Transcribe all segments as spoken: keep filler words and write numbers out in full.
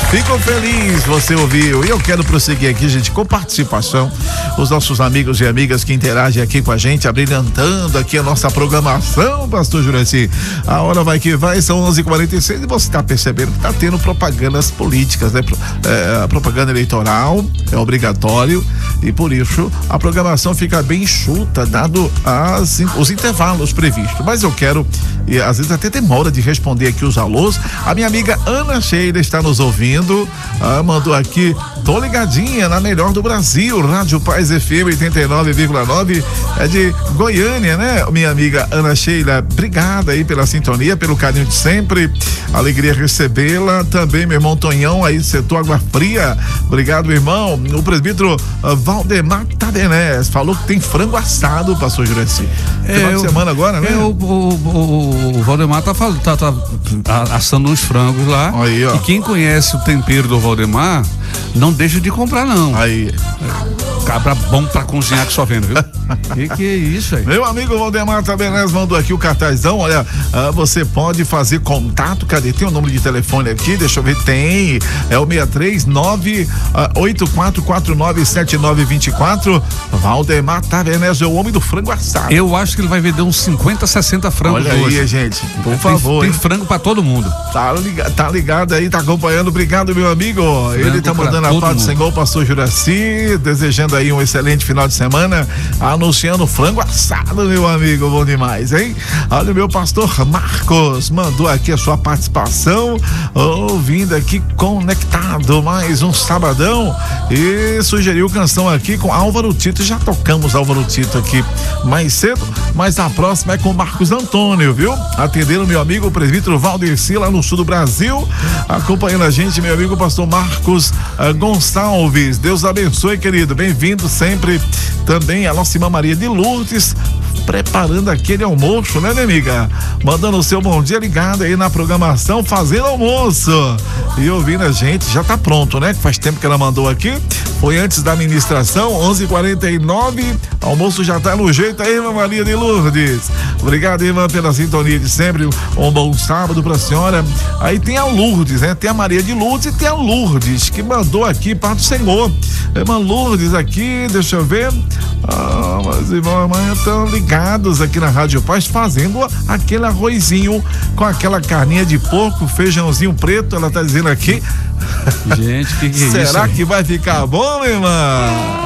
Fico feliz, você ouviu. E eu quero prosseguir aqui, gente, com participação. Os nossos amigos e amigas que interagem aqui com a gente, abrilhantando aqui a nossa programação, pastor Juraci. A hora vai que vai, são onze e quarenta e seis e você está percebendo que está tendo propagandas políticas, né? É, a propaganda eleitoral é obrigatório e por isso a programação fica bem enxuta, dado as, os intervalos previstos. Mas eu quero, e às vezes até demora de responder aqui os alôs. A minha amiga Ana Sheila está nos ouvindo. Ah, mandou aqui, tô ligadinha na melhor do Brasil, Rádio Paz F M oitenta e nove vírgula nove, é de Goiânia, né? Minha amiga Ana Sheila, obrigada aí pela sintonia, pelo carinho de sempre, alegria recebê-la. Também meu irmão Tonhão aí, setor Água Fria, obrigado, meu irmão. O presbítero uh, Valdemar Tadenés falou que tem frango assado, pastor Juraci. É, final de semana agora, né? É, o, o, o, o Valdemar tá, tá, tá assando uns frangos lá. Aí, ó. E quem conhece o tempero do Valdemar, não deixa de comprar, não. Aí. É, cabra bom pra cozinhar que só vendo, viu? Que que é isso aí? Meu amigo Valdemar Tabenés mandou aqui o cartazão. Olha, uh, você pode fazer contato. Cadê? Tem o número de telefone aqui? Deixa eu ver. Tem. É o seis três nove oito quatro quatro nove sete nove dois quatro. Valdemar Tabenés é o homem do frango assado. Eu acho que ele vai vender uns cinquenta, sessenta frangos hoje. Olha aí, gente. Por tem, favor. Tem frango pra todo mundo. Tá ligado, tá ligado aí, tá acompanhando. Obrigado, meu amigo. Frango ele tá mandando a paz do Senhor, o pastor Juraci, desejando aí um excelente final de semana, anunciando frango assado, meu amigo, bom demais, hein? Olha, o meu pastor Marcos mandou aqui a sua participação, ouvindo aqui, conectado, mais um sabadão, e sugeriu canção aqui com Álvaro Tito. Já tocamos Álvaro Tito aqui mais cedo, mas a próxima é com Marcos Antônio, viu? Atendendo meu amigo o presbítero Valdeci lá no sul do Brasil, acompanhando a gente, meu amigo pastor Marcos uh, Gonçalves. Deus abençoe, querido, bem-vindo sempre. Também a nossa irmã Maria de Lourdes, preparando aquele almoço, né, minha amiga? Mandando o seu bom dia, ligado aí na programação, fazendo almoço e ouvindo a gente. Já tá pronto, né? Faz tempo que ela mandou aqui, foi antes da ministração, onze e quarenta e nove, almoço já tá no jeito aí, irmã Maria de Lourdes. Obrigado, irmã, pela sintonia de sempre. Um bom sábado pra senhora. Aí tem a Lourdes, né? Tem a Maria de Lourdes e tem a Lourdes, que mandou aqui para o Senhor. Irmã Lourdes aqui, deixa eu ver. Ah, mas irmão, amanhã estão ligados aqui na Rádio Paz, fazendo aquele arrozinho com aquela carninha de porco, feijãozinho preto, ela tá dizendo aqui. Gente, que que é será isso? Será que vai ficar bom, minha irmã?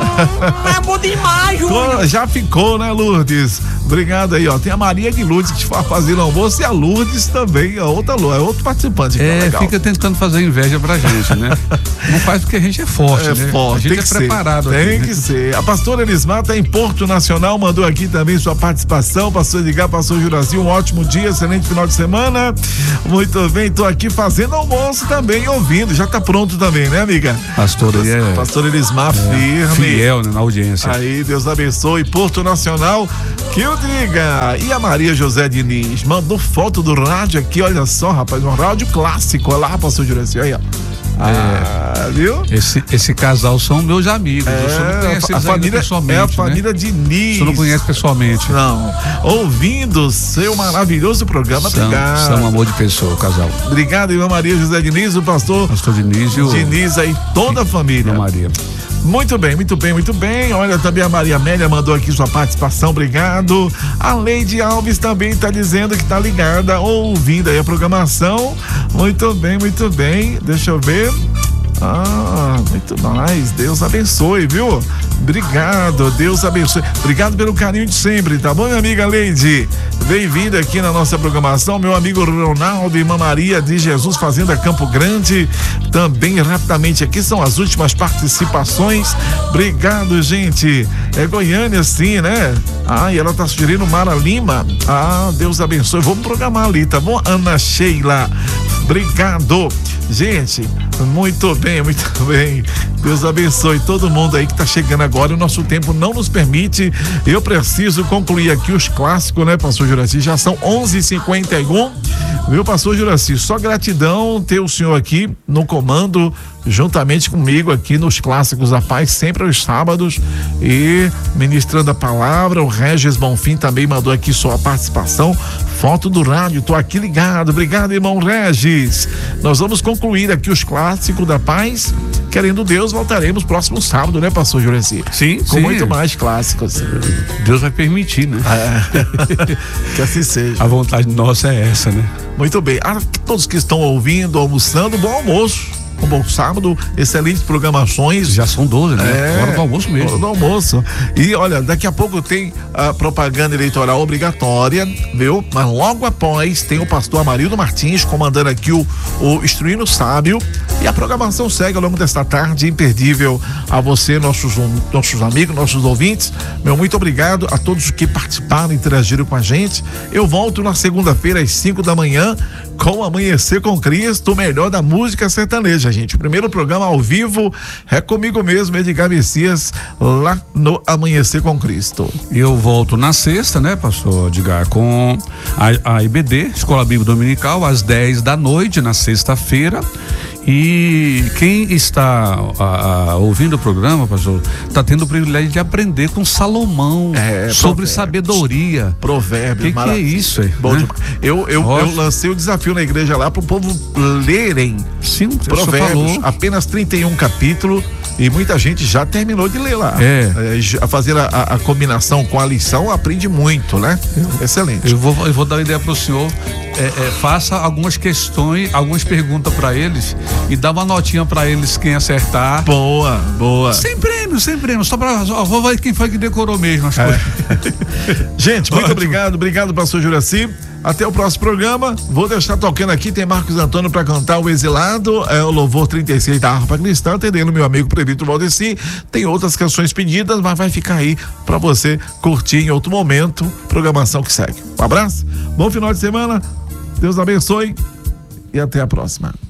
É bom demais, Júnior. Já ficou, né, Lourdes? Obrigado aí, ó. Tem a Maria de Lourdes que está fazendo almoço e a Lourdes também, a outra é outro participante. É, legal. Fica tentando fazer inveja pra gente, né? Não faz porque a gente é forte, é né? Forte, a gente é preparado ser. aqui. Tem né? que ser. A pastora Elismar tá em Porto Nacional, mandou aqui também sua participação. Pastor Edgar, pastor Juraci, um ótimo dia, excelente final de semana. Muito bem, tô aqui fazendo almoço também, ouvindo. Já tá pronto também, né, amiga? Pastora é, pastor Elismar, é, firme. Fiel, né, na audiência. Aí, Deus abençoe. Porto Nacional, que eu diga. E a Maria José Diniz mandou foto do rádio aqui, olha só, rapaz, um rádio clássico. Olha lá, pastor Juraci, aí, ó. Ah, é, viu? Esse, esse casal são meus amigos. É, o senhor não conhece a eles família, pessoalmente. é a família né? Diniz. O senhor não conhece pessoalmente. Não. Ouvindo seu maravilhoso programa, são, obrigado. São um amor de pessoa, o casal. Obrigado, irmã Maria José Diniz, o pastor. Pastor Diniz e o. Diniz aí, toda a família. Irmã Maria. Muito bem, muito bem, muito bem. Olha, também a Maria Amélia mandou aqui sua participação, obrigado. A Leide Alves também está dizendo que está ligada, ouvindo aí a programação. Muito bem, muito bem. Deixa eu ver. Ah, muito mais. Deus abençoe, viu? Obrigado, Deus abençoe. Obrigado pelo carinho de sempre, tá bom, minha amiga Leide? Bem-vinda aqui na nossa programação, meu amigo Ronaldo e irmã Maria de Jesus Fazenda Campo Grande. Também rapidamente aqui são as últimas participações. Obrigado, gente. É Goiânia, sim, né? Ah, e ela tá sugerindo Mara Lima. Ah, Deus abençoe. Vamos programar ali, tá bom? Ana Sheila. Obrigado. Gente, muito bem, muito bem. Deus abençoe todo mundo aí que tá chegando agora. O nosso tempo não nos permite. Eu preciso concluir aqui os clássicos, né, pastor Juraci? Já são onze e cinquenta e um. Viu, pastor Juraci? Só gratidão ter o senhor aqui no comando, juntamente comigo aqui nos Clássicos da Paz, sempre aos sábados, e ministrando a palavra. O Regis Bonfim também mandou aqui sua participação, foto do rádio, tô aqui ligado. Obrigado, irmão Regis. Nós vamos concluir aqui os Clássicos da Paz. Querendo Deus, voltaremos próximo sábado, né, pastor Juraci? Sim, com sim. muito mais clássicos. Deus vai permitir, né? É. Que assim seja. A vontade nossa é essa, né? Muito bem. A todos que estão ouvindo, almoçando, bom almoço. Um bom sábado, excelentes programações. Já são doze, né? É, hora do almoço mesmo. Hora do almoço. E olha, daqui a pouco tem a propaganda eleitoral obrigatória, viu? Mas logo após tem o pastor Amarildo Martins comandando aqui o, o Instruindo Sábio. E a programação segue ao longo desta tarde, imperdível a você, nossos, nossos amigos, nossos ouvintes. Meu muito obrigado a todos que participaram, interagiram com a gente. Eu volto na segunda-feira às cinco da manhã com Amanhecer com Cristo, o melhor da música sertaneja, gente. O primeiro programa ao vivo é comigo mesmo, Edgar Messias, lá no Amanhecer com Cristo. Eu volto na sexta, né, pastor Edgar, com a, a I B D, Escola Bíblica Dominical, às dez da noite, na sexta-feira. E quem está a, a, ouvindo o programa, pastor, está tendo o privilégio de aprender com Salomão é, sobre provérbios, sabedoria. Provérbios. Que que é isso aí? Bom, né? eu, eu, eu lancei o desafio na igreja lá para o povo lerem. Sim, Provérbios, apenas trinta e um capítulos, e muita gente já terminou de ler lá. É. é a fazer a, a combinação com a lição, aprende muito, né? Excelente. Eu vou, eu vou dar uma ideia para o senhor. É, é, faça algumas questões, algumas perguntas para eles e dá uma notinha para eles quem acertar. Boa, boa. Sem prêmio, sem prêmio. Só para vou ver quem foi que decorou mesmo as é. coisas. Gente, muito obrigado, obrigado, pastor Juraci. Até o próximo programa. Vou deixar tocando aqui, tem Marcos Antônio para cantar O Exilado, é o Louvor trinta e seis da Harpa Cristã, atendendo meu amigo Previto Valdeci. Tem outras canções pedidas, mas vai ficar aí para você curtir em outro momento. Programação que segue. Um abraço, bom final de semana, Deus abençoe e até a próxima.